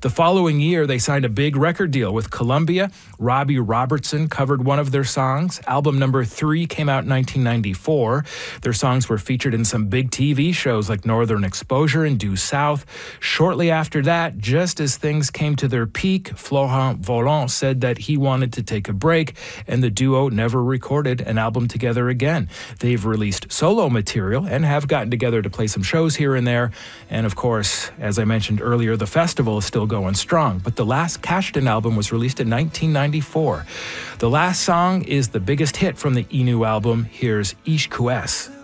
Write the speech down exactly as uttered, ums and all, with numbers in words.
The following year, they signed a big record deal with Columbia. Robbie Robertson covered one of their songs. Album number three came out in nineteen ninety-four. Their songs were featured in some big T V shows like Northern Exposure and Due South. Shortly after that, just as things came to their peak, Florent Volant said that he wanted to take a break, and the duo never recorded an album together again. They've released solo material and have gotten together to play some shows here and there. And of course, as I mentioned earlier, the festival is still going strong. But the last Kashtan album was released in nineteen ninety-four. The last song is the biggest hit from the Inu album. Here's Ish Kues.